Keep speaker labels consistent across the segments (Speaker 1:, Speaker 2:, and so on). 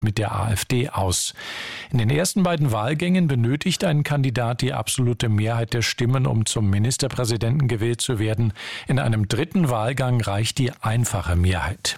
Speaker 1: mit der AfD aus. In den ersten beiden Wahlgängen benötigt ein Kandidat die absolute Mehrheit der Stimmen, um zum Ministerpräsidenten gewählt zu werden. In einem dritten Wahlgang reicht die einfache Mehrheit.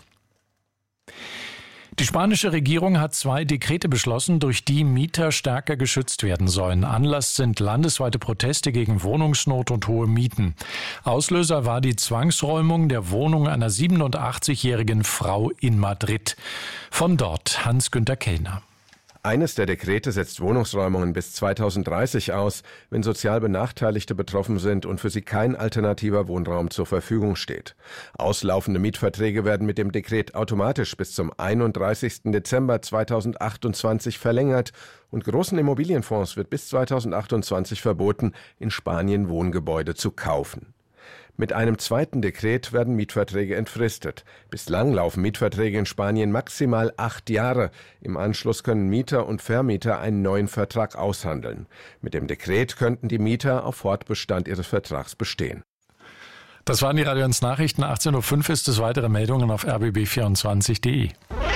Speaker 1: Die spanische Regierung hat 2 Dekrete beschlossen, durch die Mieter stärker geschützt werden sollen. Anlass sind landesweite Proteste gegen Wohnungsnot und hohe Mieten. Auslöser war die Zwangsräumung der Wohnung einer 87-jährigen Frau in Madrid. Von dort Hans-Günter Kellner.
Speaker 2: Eines der Dekrete setzt Wohnungsräumungen bis 2030 aus, wenn sozial Benachteiligte betroffen sind und für sie kein alternativer Wohnraum zur Verfügung steht. Auslaufende Mietverträge werden mit dem Dekret automatisch bis zum 31. Dezember 2028 verlängert und großen Immobilienfonds wird bis 2028 verboten, in Spanien Wohngebäude zu kaufen. Mit einem zweiten Dekret werden Mietverträge entfristet. Bislang laufen Mietverträge in Spanien maximal 8 Jahre. Im Anschluss können Mieter und Vermieter einen neuen Vertrag aushandeln. Mit dem Dekret könnten die Mieter auf Fortbestand ihres Vertrags bestehen.
Speaker 1: Das waren die Radio 1 Nachrichten. 18.05 Uhr ist es. Weitere Meldungen auf rbb24.de.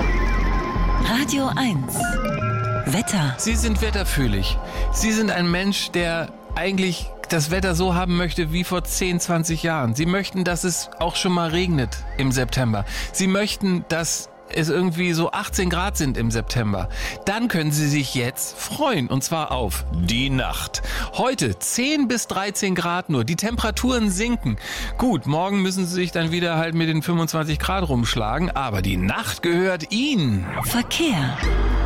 Speaker 3: Radio 1 Wetter.
Speaker 4: Sie sind wetterfühlig. Sie sind ein Mensch, der eigentlich das Wetter so haben möchte wie vor 10, 20 Jahren. Sie möchten, dass es auch schon mal regnet im September. Sie möchten, dass es irgendwie so 18 Grad sind im September. Dann können Sie sich jetzt freuen, und zwar auf die Nacht. Heute 10 bis 13 Grad nur. Die Temperaturen sinken. Gut, morgen müssen Sie sich dann wieder halt mit den 25 Grad rumschlagen, aber die Nacht gehört Ihnen.
Speaker 3: Verkehr.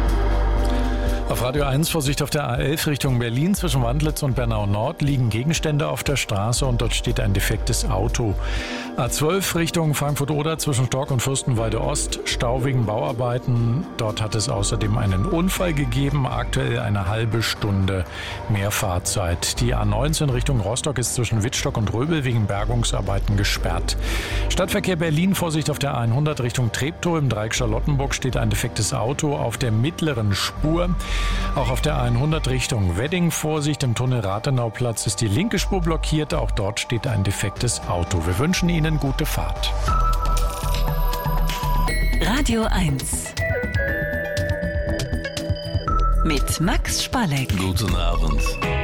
Speaker 1: Auf Radio 1 Vorsicht auf der A11 Richtung Berlin zwischen Wandlitz und Bernau Nord liegen Gegenstände auf der Straße und dort steht ein defektes Auto. A12 Richtung Frankfurt-Oder zwischen Stork und Fürstenwalde Ost, Stau wegen Bauarbeiten. Dort hat es außerdem einen Unfall gegeben, aktuell eine halbe Stunde mehr Fahrzeit. Die A19 Richtung Rostock ist zwischen Wittstock und Röbel wegen Bergungsarbeiten gesperrt. Stadtverkehr Berlin, Vorsicht auf der A100 Richtung Treptow, im Dreieck Charlottenburg steht ein defektes Auto auf der mittleren Spur. Auch auf der A100 Richtung Wedding, Vorsicht, im Tunnel Rathenauplatz ist die linke Spur blockiert. Auch dort steht ein defektes Auto. Wir wünschen Ihnen gute Fahrt.
Speaker 3: Radio 1 mit Max Spalleck.
Speaker 4: Guten Abend.